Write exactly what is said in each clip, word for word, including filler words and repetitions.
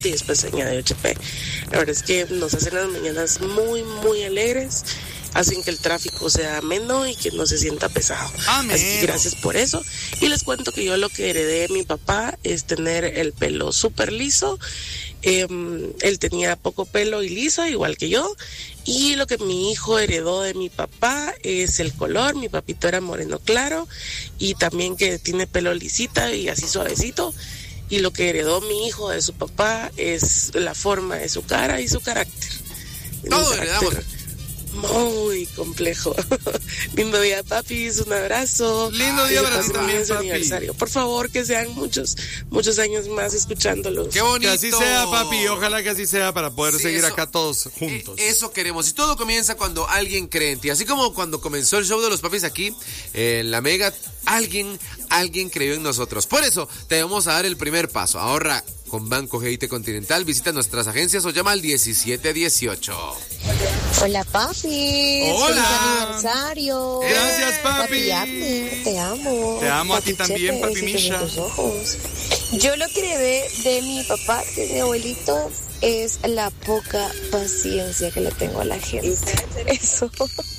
y después se añade H P. La verdad es que nos hacen las mañanas muy, muy alegres, hacen que el tráfico sea ameno y que no se sienta pesado. Ameno. Así que gracias por eso. Y les cuento que yo lo que heredé de mi papá es tener el pelo súper liso. Eh, él tenía poco pelo y liso, igual que yo. Y lo que mi hijo heredó de mi papá es el color. Mi papito era moreno claro y también que tiene pelo lisita y así suavecito. Y lo que heredó mi hijo de su papá es la forma de su cara y su carácter. Todo heredamos. Muy complejo. Lindo día, papis, un abrazo. Lindo día para ti también, su papi. aniversario. Por favor, que sean muchos, muchos años más escuchándolos. ¡Qué bonito! Que así sea, papi. Ojalá que así sea para poder Sí, seguir eso- acá todos juntos. Eh, Eso queremos. Y todo comienza cuando alguien cree en ti. Así como cuando comenzó el show de los papis aquí, eh, en la Mega, alguien, alguien creyó en nosotros. Por eso, te vamos a dar el primer paso. Ahorra con Banco G I T Continental. Visita nuestras agencias o llama al diecisiete dieciocho. Hola, papi. Hola. Feliz aniversario. Gracias, papi. Papi Abner, te amo. Te amo a ti Papi también, Chepe, papi besitos en Misha. tus ojos. Yo lo que heredé de mi papá, de mi abuelito, es la poca paciencia que le tengo a la gente. Eso.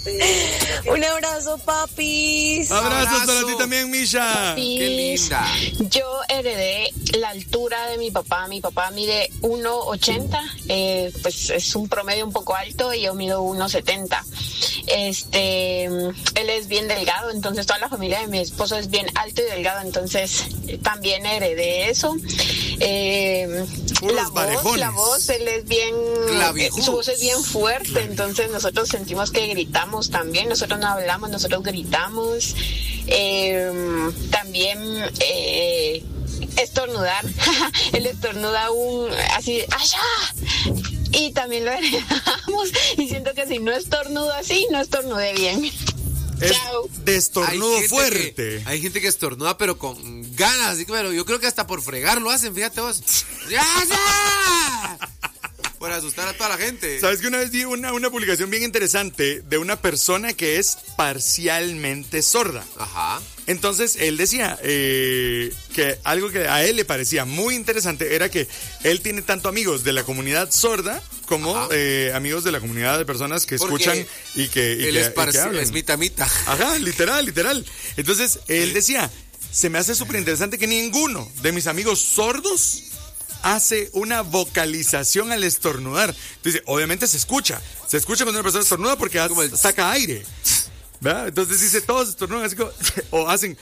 Un abrazo, papis. Abrazos Abrazo. para ti también, Misha. ¡Qué linda! Yo heredé la altura de mi papá. Mi papá mide uno ochenta, eh, pues es un promedio un poco alto y yo mido uno setenta. Este, él es bien delgado, entonces toda la familia de mi esposo es bien alto y delgado, entonces eh, también heredé eso. Eh, Puros la voz, varejones. la voz, él es bien, Clavijudos. eh, su voz es bien fuerte, entonces nosotros sentimos que gritamos también, nosotros no hablamos, nosotros gritamos. Eh, también eh, estornudar, él estornuda un así, ¡allá! Y también lo heredamos y siento que si no estornudo así, no estornudé bien. Es Chao. de estornudo Hay gente fuerte. que- hay gente que estornuda, pero con ganas. Así que, pero yo creo que hasta por fregar lo hacen, fíjate vos. ¡Ya, ya! Por asustar a toda la gente. ¿Sabes que una vez vi una, una publicación bien interesante de una persona que es parcialmente sorda? Ajá. Entonces él decía eh, que algo que a él le parecía muy interesante era que él tiene tanto amigos de la comunidad sorda como Ajá. eh, amigos de la comunidad de personas que Porque escuchan y que, y Él que- es, y que parci- hablan. es mitad mitad. Ajá, literal, literal. Entonces él decía, se me hace súper interesante que ninguno de mis amigos sordos hace una vocalización al estornudar. Entonces, obviamente se escucha. Se escucha cuando una persona estornuda porque ha- Como el- saca aire. ¿Verdad? Entonces dice, todos estornudan así como, o hacen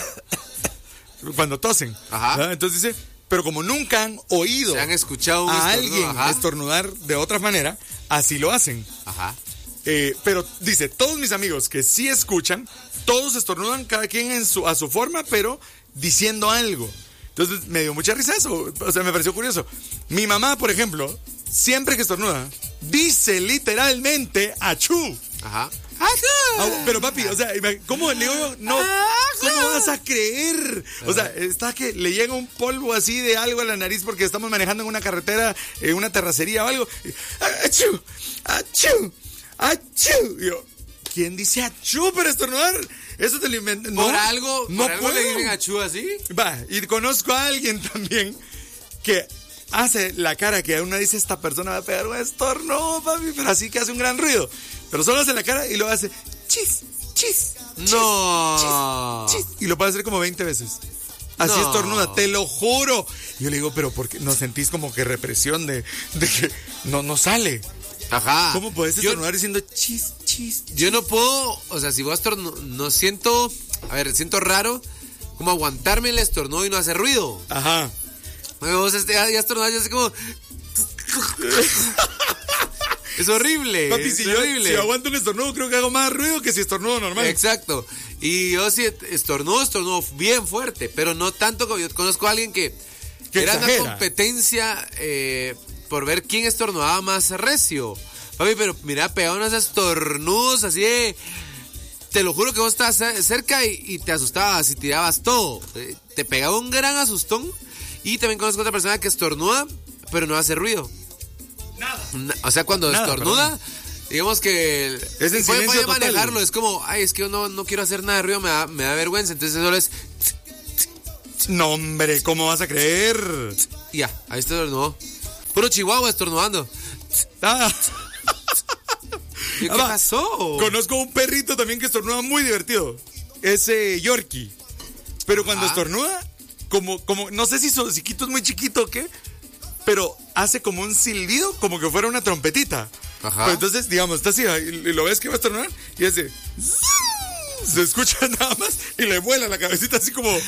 cuando tosen. Ajá. ¿Verdad? Entonces dice, pero como nunca han oído Se han escuchado un a estornudo, alguien ajá. estornudar de otra manera, así lo hacen. Ajá. Eh, pero dice, todos mis amigos que sí escuchan, todos estornudan cada quien en su, a su forma, pero diciendo algo. Entonces me dio mucha risa eso, o sea, me pareció curioso. Mi mamá, por ejemplo, siempre que estornuda, dice literalmente achú. Ajá. Ah, pero papi, o sea, ima- ¿cómo le digo? No, ¿cómo vas a creer? O sea, está que le llega un polvo así de algo a la nariz porque estamos manejando en una carretera, en una terracería o algo. ¡Achú! ¡Achú! ¡Achú! Y yo, ¿quién dice achú para estornudar? Eso te lo inventé. No, Por algo, no por algo le puedo. dicen a Chu así. Va, y conozco a alguien también que hace la cara que a uno dice, esta persona va a pegar un estornudo, papi, pero así que hace un gran ruido. Pero solo hace la cara y luego hace chis, chis, chis, No. chis, chis, y lo puede hacer como veinte veces. Así No. estornuda, te lo juro. Y yo le digo, pero ¿por qué no sentís como que represión de, de que no, no sale? Ajá. ¿Cómo puedes Yo- estornudar diciendo chis, chis? Yo no puedo, o sea, si voy a estornudar, no siento, a ver, siento raro como aguantarme el estornudo y no hacer ruido. Ajá. Vos este, ya estornudas y así como... Es horrible. Papi, es si yo, horrible. si yo aguanto un estornudo, creo que hago más ruido que si estornudo normal. Exacto. Y yo sí estornudo, estornudo bien fuerte, pero no tanto como yo conozco a alguien que, Que era una exagera. competencia eh, por ver quién estornudaba más recio. Papi, pero mira, pegaba unos estornudos así de... Te lo juro que vos estabas ce- cerca y, y te asustabas y tirabas todo. Eh, Te pegaba un gran asustón. Y también conozco a otra persona que estornuda, pero no hace ruido. Nada. O sea, cuando Nada, estornuda, perdón. digamos que... Es en puede- silencio puede total. manejarlo. Es como, ay, es que yo no, no quiero hacer nada de ruido, me da, me da vergüenza. Entonces solo es... No, hombre, ¿cómo vas a creer? y ya, ahí estornudó. Puro chihuahua estornudando. Ah. ¿Qué Ah, va. pasó? Conozco un perrito también que estornuda muy divertido. Ese Yorkie. Pero cuando Ajá. estornuda, como, como, no sé si su hociquito es muy chiquito o qué, pero hace como un silbido, como que fuera una trompetita. Ajá. Pero entonces, digamos, está así, y, y lo ves que va a estornudar, y hace... Se escucha nada más, y le vuela la cabecita así como...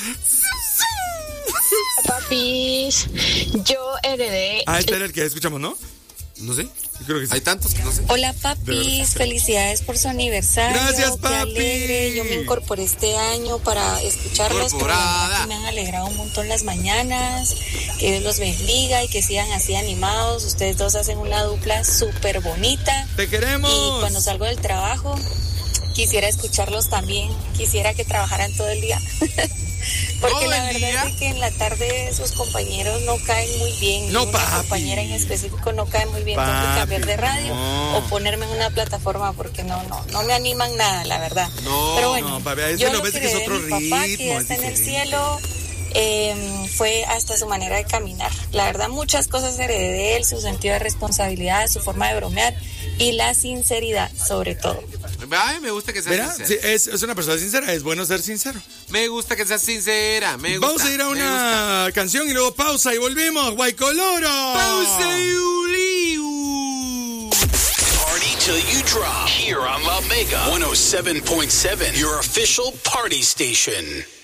Papis, yo heredé. Ah, este era el que escuchamos, ¿no? No sé. Yo creo que sí. Hay tantos que no sé. Hola De papis, verdad. felicidades por su aniversario. Gracias, Qué papi. alegre. Yo me incorporé este año para escucharlos, pero la Incorporada. verdad que me han alegrado un montón las mañanas. Que Dios los bendiga y que sigan así animados. Ustedes dos hacen una dupla súper bonita. ¡Te queremos! Y cuando salgo del trabajo, quisiera escucharlos también. Quisiera que trabajaran todo el día. Porque ¿Todo la el verdad día? es que en la tarde sus compañeros no caen muy bien. No, y una papi. compañera en específico no cae muy bien. Tengo Papi, que cambiar de radio no. o ponerme en una plataforma porque no, no, no me animan nada, la verdad. No, Pero bueno, no, papi, a ese yo lo lo ves que que es heredé de otro mi papá, que ritmo, ya es está en el diferente. cielo, eh, fue hasta su manera de caminar. La verdad, muchas cosas heredé de él, su sentido de responsabilidad, su forma de bromear y la sinceridad, sobre todo. Ay, me gusta que seas Mira, sí, sincera. es, es una persona sincera, es bueno ser sincero. Me gusta que seas sincera. Me gusta. Vamos a ir a me gusta. una canción y luego pausa y volvemos. Guaycoloro. Pausa y uliu. Party till you drop here on La Mega one oh seven point seven, your official party station.